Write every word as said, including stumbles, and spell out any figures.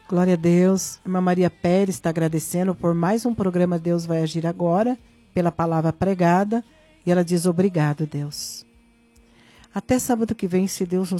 Glória a Deus. Irmã Maria Pérez está agradecendo por mais um programa Deus Vai Agir Agora, pela palavra pregada. E ela diz obrigado, Deus. Até sábado que vem, se Deus nos